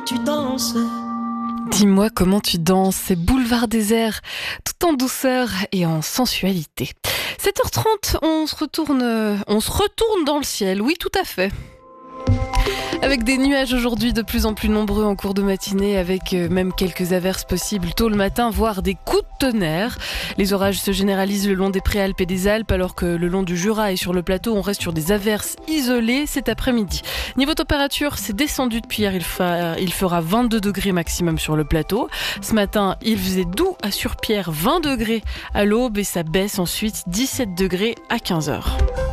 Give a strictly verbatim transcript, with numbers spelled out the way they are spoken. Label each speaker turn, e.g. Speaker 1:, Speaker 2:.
Speaker 1: tu danses.
Speaker 2: Dis-moi comment tu danses, c'est Boulevard Désert, tout en douceur et en sensualité. sept heures trente, on se retourne, on se retourne dans le ciel, oui tout à fait. Avec des nuages aujourd'hui de plus en plus nombreux en cours de matinée, avec même quelques averses possibles tôt le matin, voire des coups de tonnerre. Les orages se généralisent le long des Préalpes et des Alpes, alors que le long du Jura et sur le plateau, on reste sur des averses isolées cet après-midi. Niveau température, c'est descendu depuis hier, il, fa... il fera vingt-deux degrés maximum sur le plateau. Ce matin, il faisait doux à Surpierre, vingt degrés à l'aube et ça baisse ensuite dix-sept degrés à quinze heures.